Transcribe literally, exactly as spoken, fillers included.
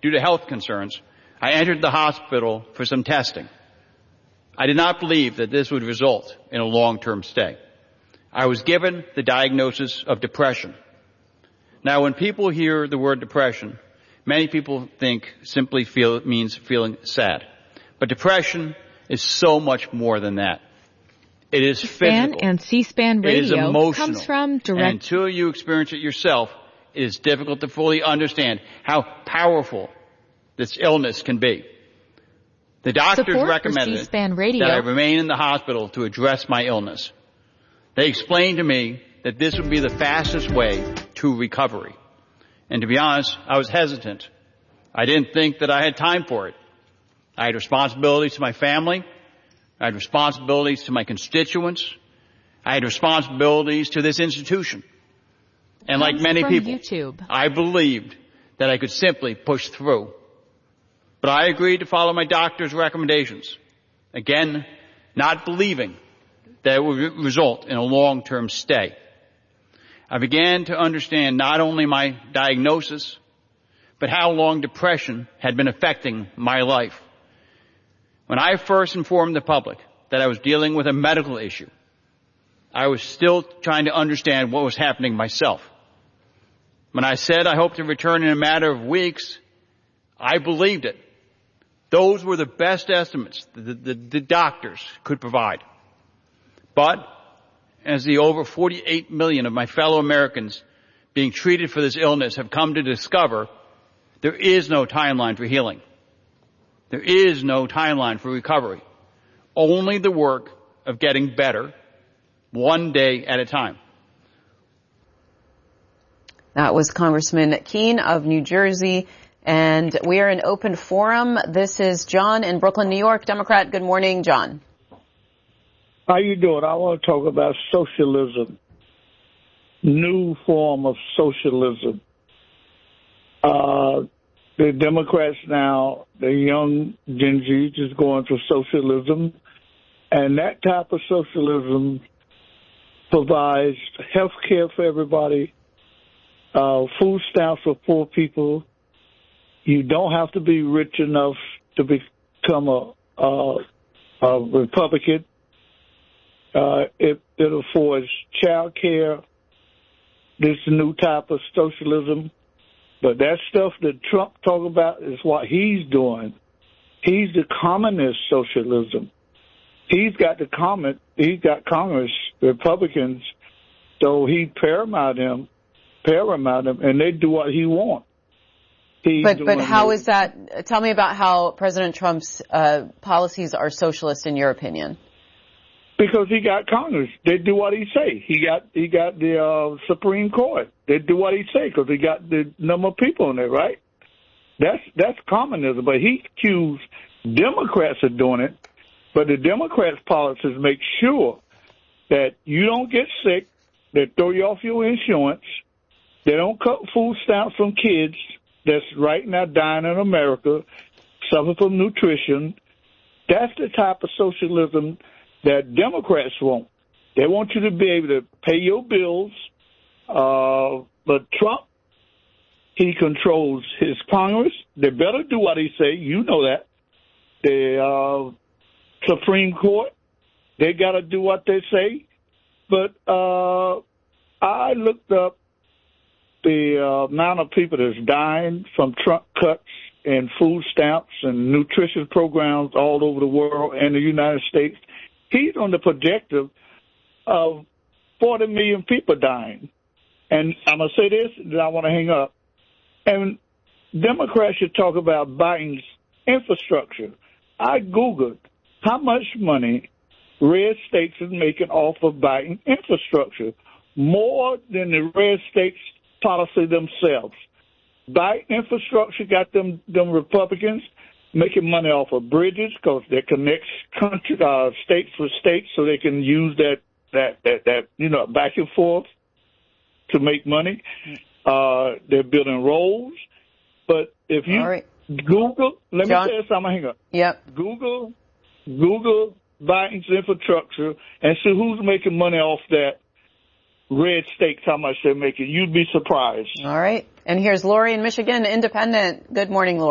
due to health concerns, I entered the hospital for some testing. I did not believe that this would result in a long-term stay. I was given the diagnosis of depression. Now, when people hear the word depression, many people think simply feel it means feeling sad. But depression is so much more than that. It is physical. And C-SPAN Radio it is emotional. Comes from direct. And until you experience it yourself, it is difficult to fully understand how powerful this illness can be. The doctors Support recommended C-SPAN Radio. that I remain in the hospital to address my illness. They explained to me that this would be the fastest way to recovery. And to be honest, I was hesitant. I didn't think that I had time for it. I had responsibilities to my family. I had responsibilities to my constituents. I had responsibilities to this institution. And like many people, YouTube. I believed that I could simply push through. But I agreed to follow my doctor's recommendations. Again, not believing that it would result in a long-term stay. I began to understand not only my diagnosis, but how long depression had been affecting my life. When I first informed the public that I was dealing with a medical issue, I was still trying to understand what was happening myself. When I said I hoped to return in a matter of weeks, I believed it. Those were the best estimates the, the, the doctors could provide. But as the over forty-eight million of my fellow Americans being treated for this illness have come to discover, there is no timeline for healing. There is no timeline for recovery. Only the work of getting better, one day at a time. That was Congressman Keene of New Jersey. And we are in open forum. This is John in Brooklyn, New York, Democrat. Good morning, John. How you doing? I want to talk about socialism, new form of socialism. Uh, the Democrats now, the young Gen Z is going for socialism, and that type of socialism provides health care for everybody, uh, food stamps for poor people. You don't have to be rich enough to become a, a, a Republican. Uh, it, it affords child care. This new type of socialism. But that stuff that Trump talk about is what he's doing. He's the communist socialism. He's got the comment, he's got Congress, Republicans, so he paramount him, paramount him, and they do what he wants. He's but but how it. is that? Tell me about how President Trump's uh, policies are socialist in your opinion. Because he got Congress, they do what he say. He got he got the uh, Supreme Court, they do what he say because he got the number of people in there, right? That's that's communism. But he accused Democrats of doing it. But the Democrats' policies make sure that you don't get sick. They throw you off your insurance. They don't cut food stamps from kids that's right now dying in America, suffer from nutrition. That's the type of socialism that Democrats want. They want you to be able to pay your bills. Uh, but Trump, he controls his Congress. They better do what he say. You know that. The uh, Supreme Court, they got to do what they say. But uh, I looked up the uh, amount of people that's dying from Trump cuts and food stamps and nutrition programs all over the world and the United States. He's on the projective of forty million people dying. And I'm going to say this, then I want to hang up. And Democrats should talk about Biden's infrastructure. I Googled how much money red states is making off of Biden infrastructure. More than the red states policy themselves. Biden infrastructure got them, them Republicans making money off of bridges because they connect country, uh, states with states so they can use that, that, that, that, you know, back and forth to make money. Uh, they're building roads. But if you right. Google, let John, me say this, I'm going to hang up. Yep. Google, Google Biden's infrastructure and see who's making money off that red states, how much they're making. You'd be surprised. All right. And here's Lori in Michigan, Independent. Good morning, Lori.